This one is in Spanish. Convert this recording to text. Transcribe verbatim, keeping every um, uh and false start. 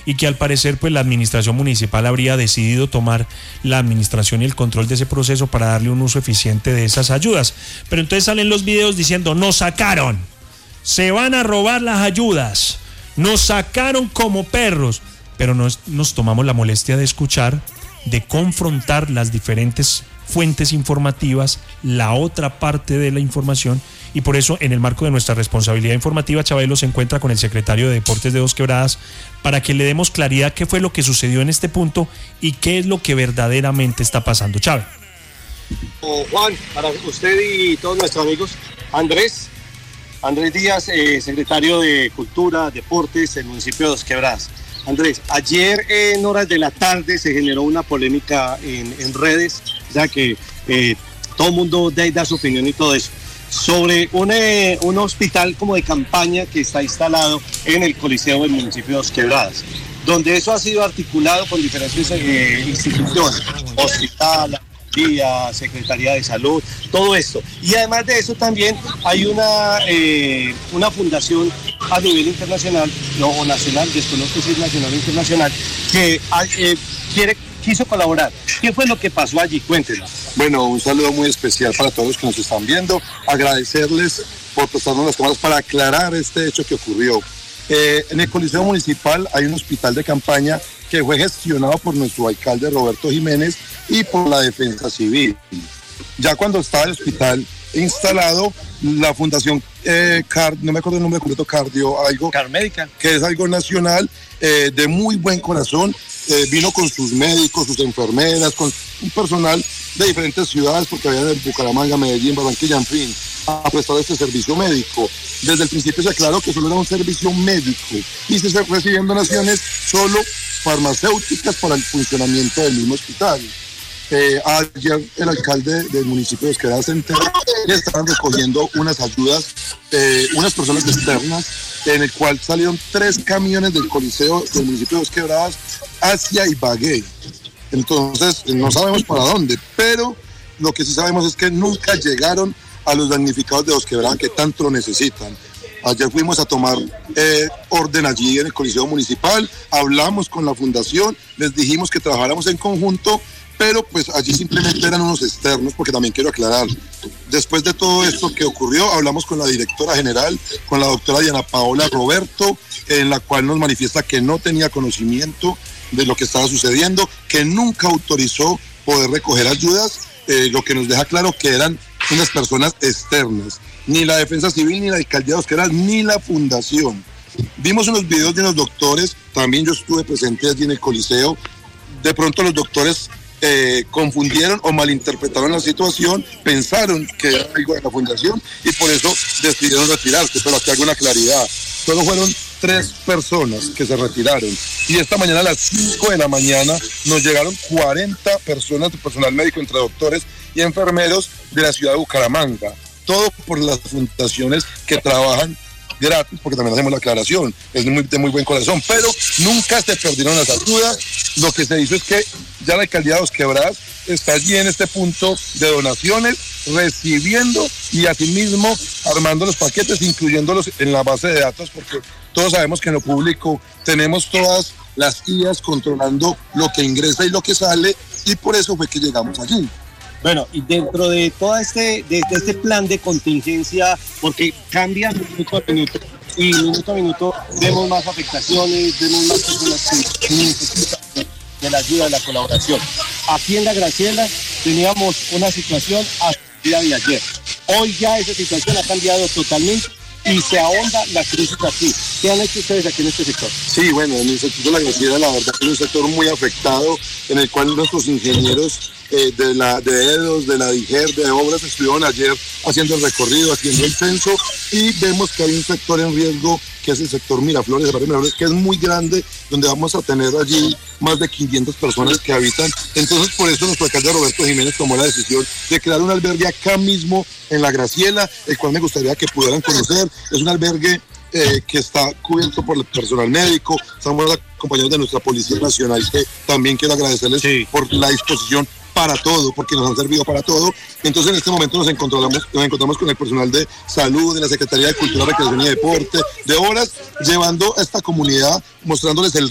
y que al parecer pues la administración municipal habría decidido tomar la administración y el control de ese proceso para darle un uso eficiente de esas ayudas. Pero entonces salen los videos diciendo: nos sacaron, se van a robar las ayudas, nos sacaron como perros. Pero nos, nos tomamos la molestia de escuchar, de confrontar las diferentes fuentes informativas, la otra parte de la información, y por eso en el marco de nuestra responsabilidad informativa, Chabelo se encuentra con el secretario de Deportes de Dos Quebradas para que le demos claridad qué fue lo que sucedió en este punto y qué es lo que verdaderamente está pasando. Chávez. Oh, Juan, para usted y todos nuestros amigos, Andrés, Andrés Díaz, eh, secretario de Cultura, Deportes del municipio de Dos Quebradas. Andrés, ayer en horas de la tarde se generó una polémica en, en redes, ya que eh, todo el mundo da, da su opinión y todo eso, sobre un, eh, un hospital como de campaña que está instalado en el Coliseo del municipio de Dos Quebradas, donde eso ha sido articulado con diferentes eh, instituciones, hospital, Día, Secretaría de Salud, todo esto. Y además de eso también hay una, eh, una fundación a nivel internacional, no, o nacional, desconozco si es nacional o internacional, que eh, quiere, quiso colaborar. ¿Qué fue lo que pasó allí? Cuéntenos. Bueno, un saludo muy especial para todos los que nos están viendo, agradecerles por prestarnos las cámaras para aclarar este hecho que ocurrió. Eh, en el Coliseo Municipal hay un hospital de campaña que fue gestionado por nuestro alcalde Roberto Jiménez y por la Defensa Civil. Ya cuando estaba el hospital instalado, la fundación eh, Car, no me acuerdo el nombre completo, Cardio, algo, Carmédica, que es algo nacional, eh, de muy buen corazón, eh, vino con sus médicos, sus enfermeras, con un personal de diferentes ciudades, porque había en Bucaramanga, Medellín, Barranquilla, en fin, a prestar este servicio médico. Desde el principio se aclaró que solo era un servicio médico y se está recibiendo donaciones solo farmacéuticas para el funcionamiento del mismo hospital. Eh, ayer el alcalde del municipio de Dos Quebradas se enteró que estaban recogiendo unas ayudas, eh, unas personas externas, en el cual salieron tres camiones del Coliseo del municipio de Dos Quebradas hacia Ibagué. Entonces no sabemos para dónde, pero lo que sí sabemos es que nunca llegaron a los damnificados de Dos Quebradas que tanto lo necesitan. Ayer fuimos a tomar eh, orden allí en el Coliseo Municipal, hablamos con la fundación, les dijimos que trabajáramos en conjunto, pero pues allí simplemente eran unos externos, porque también quiero aclarar, después de todo esto que ocurrió, hablamos con la directora general, con la doctora Diana Paola Roberto, en la cual nos manifiesta que no tenía conocimiento de lo que estaba sucediendo, que nunca autorizó poder recoger ayudas, eh, lo que nos deja claro que eran unas personas externas, ni la Defensa Civil, ni la Alcaldía de Dos Quebradas, ni la Fundación. Vimos unos videos de unos doctores, también yo estuve presente allí en el Coliseo, de pronto los doctores eh, confundieron o malinterpretaron la situación, pensaron que era algo de la Fundación y por eso decidieron retirarse, pero aquí hago una claridad, solo fueron tres personas que se retiraron y esta mañana a las cinco de la mañana nos llegaron cuarenta personas de personal médico entre doctores y enfermeros de la ciudad de Bucaramanga, todo por las fundaciones que trabajan gratis, porque también hacemos la aclaración, es muy, de muy buen corazón, pero nunca se perdieron las ayudas. Lo que se hizo es que ya la alcaldía de Dos Quebradas está allí en este punto de donaciones, recibiendo y asimismo armando los paquetes, incluyéndolos en la base de datos, porque todos sabemos que en lo público tenemos todas las I As controlando lo que ingresa y lo que sale, y por eso fue que llegamos allí. Bueno, y dentro de todo este, de, de este plan de contingencia, porque cambia minuto a minuto, y minuto a minuto vemos más afectaciones, vemos más personas que necesitan de, de la ayuda, de la colaboración. Aquí en La Graciela teníamos una situación hasta el día de ayer. Hoy ya esa situación ha cambiado totalmente y se ahonda la crisis aquí. ¿Qué han hecho ustedes aquí en este sector? Sí, bueno, en el sector de La Graciela la verdad es un sector muy afectado, en el cual nuestros ingenieros eh, de la de E D O S, de la DIGER, de obras, estuvieron ayer haciendo el recorrido, haciendo el censo, y vemos que hay un sector en riesgo, que es el sector Miraflores, el barrio Miraflores, que es muy grande, donde vamos a tener allí más de quinientas personas que habitan. Entonces, por eso nuestro alcalde Roberto Jiménez tomó la decisión de crear un albergue acá mismo en La Graciela, el cual me gustaría que pudieran conocer. Es un albergue eh, que está cubierto por el personal médico, estamos acompañados de nuestra Policía Nacional, que también quiero agradecerles sí. por la disposición para todo, porque nos han servido para todo. Entonces en este momento nos encontramos, nos encontramos con el personal de salud, de la Secretaría de Cultura, Recreación y Deporte, de Obras, llevando a esta comunidad, mostrándoles el